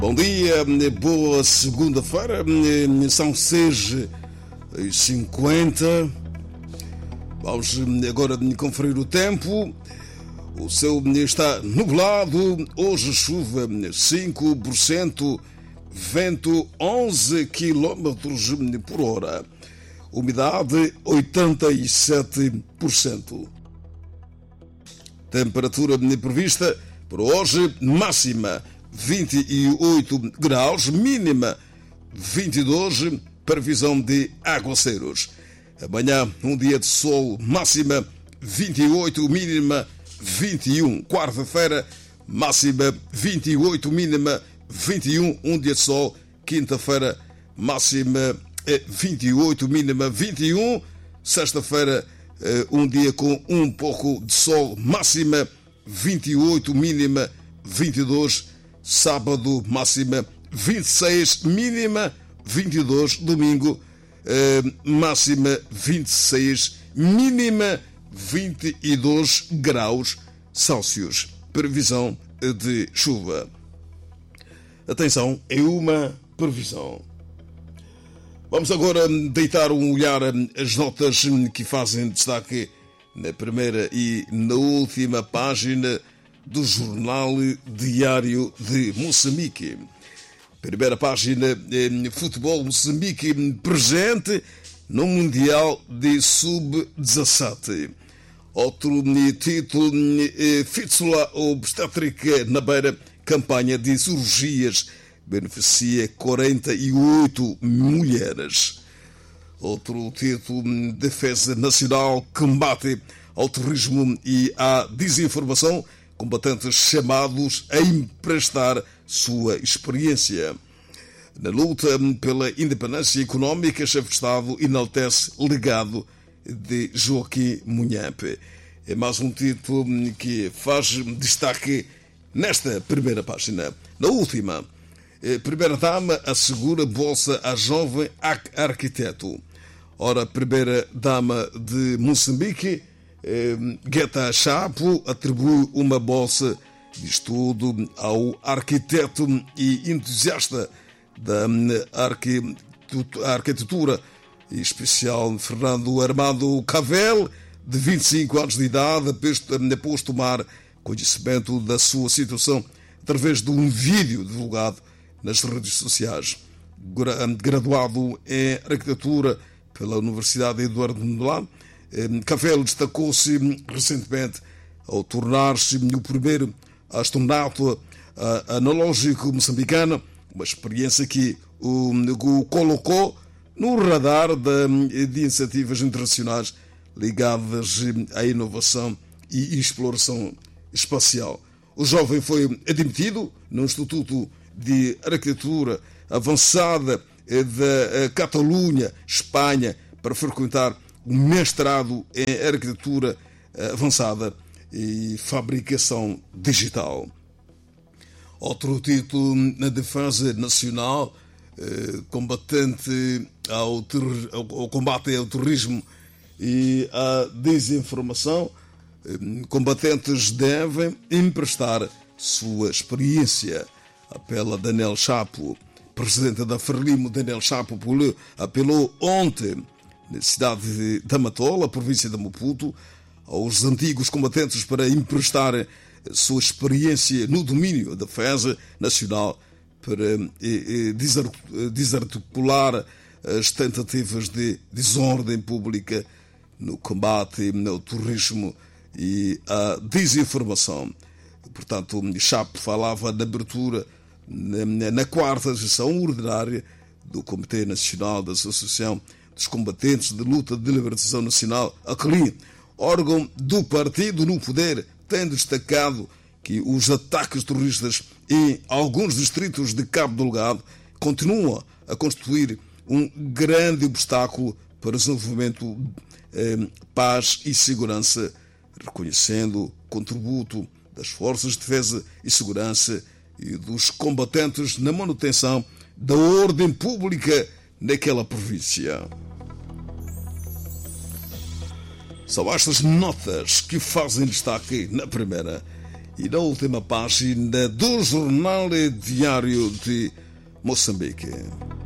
Bom dia, boa segunda-feira, são 6h50. Vamos agora conferir o tempo. O céu está nublado, hoje chuva 5%, vento 11 km por hora, umidade 87%. Temperatura prevista para hoje, máxima 28 graus, mínima 22, previsão de aguaceiros. Amanhã, um dia de sol, máxima 28, mínima 21. Quarta-feira, máxima 28, mínima 21, um dia de sol. Quinta-feira, máxima 28, mínima 21. Sexta-feira, um dia com um pouco de sol, máxima 28, mínima 22. Sábado, máxima 26, mínima 22. Domingo, máxima 26, mínima 22 graus Celsius. Previsão de chuva. Atenção, é uma previsão. Vamos agora deitar um olhar às notas que fazem destaque na primeira e na última página do Jornal Diário de Moçambique. Primeira página, futebol Moçambique presente no Mundial de Sub-17. Outro título, fístula obstétrica na Beira, campanha de cirurgias, beneficia 48 mulheres. Outro título, defesa nacional, combate ao terrorismo e à desinformação, combatentes chamados a emprestar sua experiência. Na luta pela independência económica, chefe de Estado enaltece legado de Joaquim Munhape. É mais um título que faz destaque nesta primeira página. Na última, primeira-dama assegura bolsa a jovem arquiteto. Ora, primeira-dama de Moçambique, Guetta Chapo, atribui uma bolsa de estudo ao arquiteto e entusiasta da arquitetura, em especial Fernando Armando Cavel, de 25 anos de idade, após tomar conhecimento da sua situação através de um vídeo divulgado nas redes sociais. Graduado em arquitetura pela Universidade Eduardo Mondlane, Cavel destacou-se recentemente ao tornar-se o primeiro astronauta analógico moçambicano, uma experiência que o colocou no radar de iniciativas internacionais ligadas à inovação e exploração espacial. O jovem foi admitido no Instituto de Arquitetura Avançada da Catalunha, Espanha, para frequentar um mestrado em arquitetura avançada e fabricação digital. Outro título, na defesa nacional, combatente ao combate ao terrorismo e à desinformação, combatentes devem emprestar sua experiência, apela Daniel Chapo. Presidente da Frelimo, Daniel Chapo, apelou ontem na cidade de Matola, província de Maputo, aos antigos combatentes para emprestar sua experiência no domínio da defesa nacional para desarticular as tentativas de desordem pública no combate ao terrorismo e à desinformação. Portanto, Chapo falava na abertura na quarta sessão ordinária do Comitê Nacional da Associação dos Combatentes de Luta de Libertação Nacional, ACLI. Órgão do partido no poder, tem destacado que os ataques terroristas em alguns distritos de Cabo Delgado continuam a constituir um grande obstáculo para o desenvolvimento, paz e segurança, reconhecendo o contributo das forças de defesa e segurança e dos combatentes na manutenção da ordem pública naquela província. São estas notas que fazem destaque na primeira e na última página do Jornal Diário de Moçambique.